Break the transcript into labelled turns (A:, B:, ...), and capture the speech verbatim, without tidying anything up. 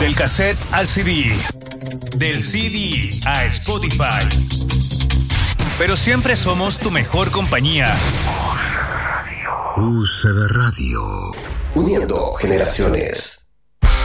A: Del cassette al C D. Del C D a Spotify. Pero siempre somos tu mejor compañía.
B: U C B Radio. Uniendo generaciones.